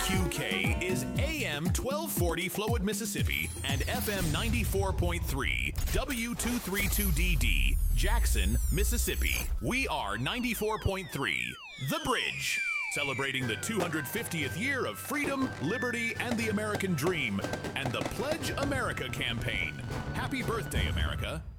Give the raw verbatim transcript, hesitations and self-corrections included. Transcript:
Q K is A M twelve forty Flowood, Mississippi, and F M ninety-four point three W two thirty-two D D, Jackson, Mississippi. We are ninety-four point three, The Bridge, celebrating the two hundred fiftieth year of freedom, liberty, and the American dream, and the Pledge America campaign. Happy birthday, America.